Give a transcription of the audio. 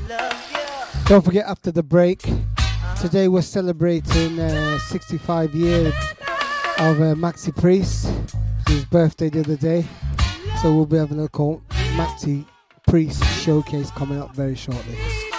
Don't forget, after the break, today we're celebrating 65 years of Maxi Priest, his birthday the other day. So we'll be having a Maxi Priest showcase coming up very shortly.